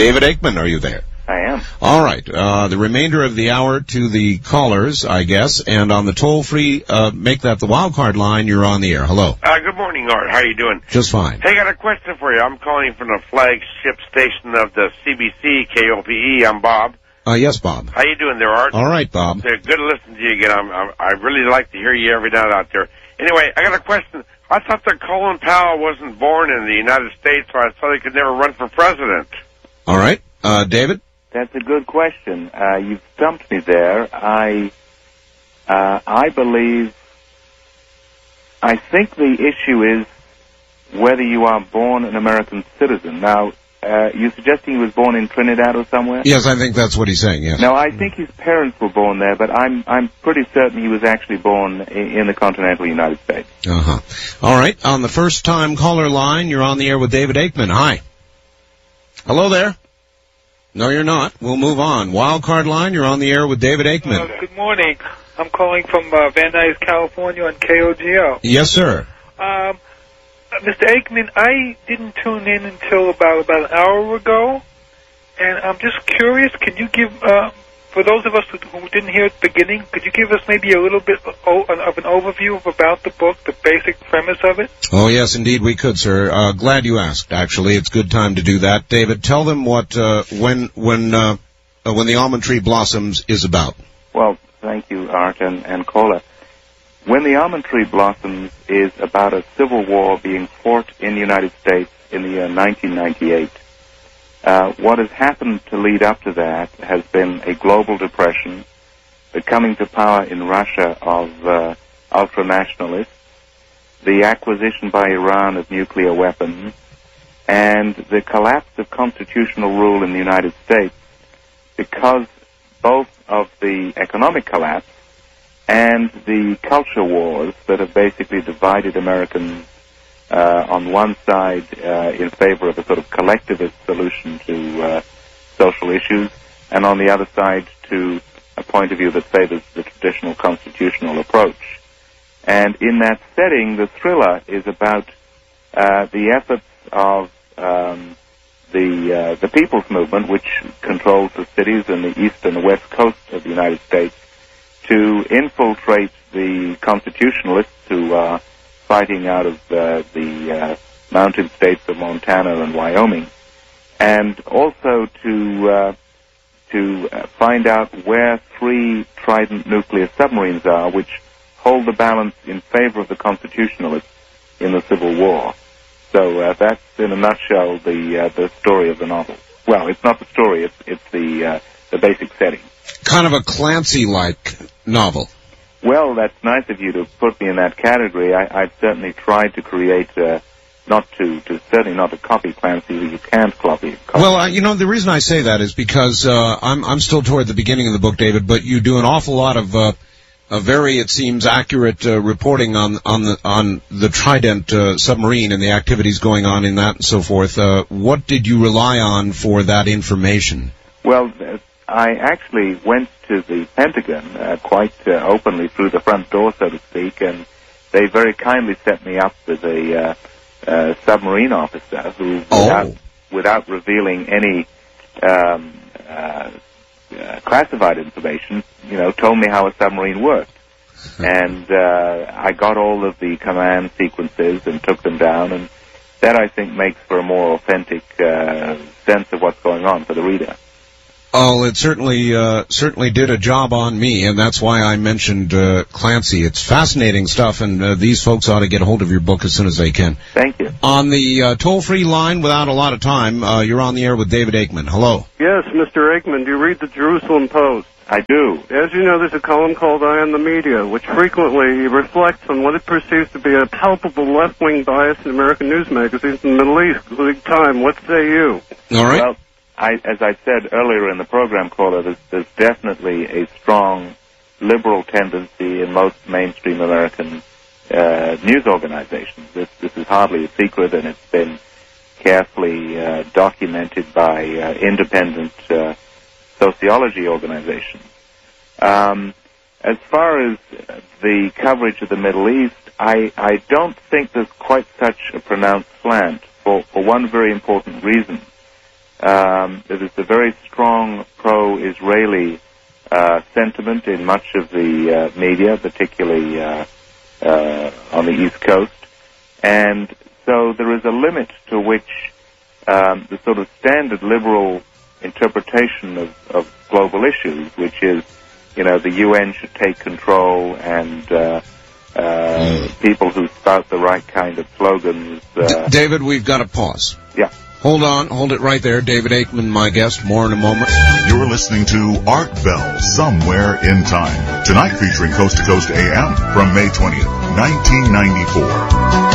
David Aikman, are you there? I am. All right. The remainder of the hour to the callers, I guess, and on the toll-free, make that the wild card line, you're on the air. Hello. Good morning, Art. How you doing? Just fine. Hey, I got a question for you. I'm calling from the flagship station of the CBC, KOPE. I'm Bob. Yes, Bob. How you doing there, Art? All right, Bob. Good to listen to you again. I really like to hear you every night out there. Anyway, I got a question. I thought that Colin Powell wasn't born in the United States, so I thought he could never run for president. All right. David? That's a good question. You've stumped me there. I think the issue is whether you are born an American citizen. Now, you're suggesting he was born in Trinidad or somewhere? Yes, I think that's what he's saying, yes. No, I think his parents were born there, but I'm pretty certain he was actually born in the continental United States. Uh-huh. All right. On the first-time caller line, you're on the air with David Aikman. Hi. Hello there. No, you're not. We'll move on. Wild card line, you're on the air with David Aikman. Good morning. I'm calling from Van Nuys, California on KOGO. Yes, sir. Mr. Aikman, I didn't tune in until about an hour ago, and I'm just curious, can you give, for those of us who didn't hear at the beginning, could you give us maybe a little bit of an overview about the book, the basic premise of it? Oh, yes, indeed we could, sir. Glad you asked, actually. It's a good time to do that. David, tell them what, when the Almond Tree Blossoms is about. Well, thank you, Art and caller. When the Almond Tree Blossoms is about a civil war being fought in the United States in the year 1998. What has happened to lead up to that has been a global depression, the coming to power in Russia of ultra-nationalists, the acquisition by Iran of nuclear weapons, and the collapse of constitutional rule in the United States because both of the economic collapse and the culture wars that have basically divided Americans on one side in favor of a sort of collectivist solution to social issues, and on the other side to a point of view that favors the traditional constitutional approach. And in that setting, the thriller is about the efforts of the People's Movement, which controls the cities and the east and the west coast of the United States, to infiltrate the constitutionalists who are fighting out of the mountain states of Montana and Wyoming, and also to find out where 3 Trident nuclear submarines are, which hold the balance in favor of the constitutionalists in the Civil War. So that's, in a nutshell, the story of the novel. Well, it's not the story; it's the basic setting. Kind of a Clancy-like novel. Well, that's nice of you to put me in that category. I've certainly tried to create, certainly not to copy Clancy. You can't copy. Well, the reason I say that is because I'm still toward the beginning of the book, David, but you do an awful lot of a very, it seems, accurate reporting on the Trident submarine and the activities going on in that and so forth. What did you rely on for that information? Well, I actually went to the Pentagon quite openly through the front door, so to speak, and they very kindly set me up with a submarine officer who, without revealing any classified information, told me how a submarine worked. And I got all of the command sequences and took them down, and that, I think, makes for a more authentic sense of what's going on for the reader. Oh, it certainly did a job on me, and that's why I mentioned Clancy. It's fascinating stuff, and these folks ought to get a hold of your book as soon as they can. Thank you. On the toll-free line, without a lot of time, you're on the air with David Aikman. Hello. Yes, Mr. Aikman, do you read the Jerusalem Post? I do. As you know, there's a column called Eye on the Media, which frequently reflects on what it perceives to be a palpable left-wing bias in American news magazines in the Middle East, including Time. What say you? All right. Well, as I said earlier in the program, caller, there's definitely a strong liberal tendency in most mainstream American news organizations. This is hardly a secret, and it's been carefully documented by independent sociology organizations. As far as the coverage of the Middle East, I don't think there's quite such a pronounced slant for one very important reason. There's a very strong pro-Israeli sentiment in much of the media, particularly on the East Coast. And so there is a limit to which the sort of standard liberal interpretation of global issues, which is, the UN should take control and people who spout the right kind of slogans. David, we've got to pause. Yeah. Hold it right there. David Aikman, my guest. More in a moment. You're listening to Art Bell, Somewhere in Time. Tonight featuring Coast to Coast AM from May 20th, 1994.